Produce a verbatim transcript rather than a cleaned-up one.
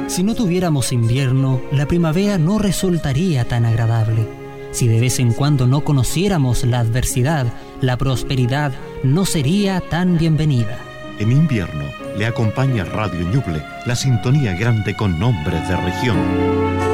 Si no tuviéramos invierno, la primavera no resultaría tan agradable. Si de vez en cuando no conociéramos la adversidad, la prosperidad no sería tan bienvenida. En invierno le acompaña Radio Ñuble, la sintonía grande con nombres de región.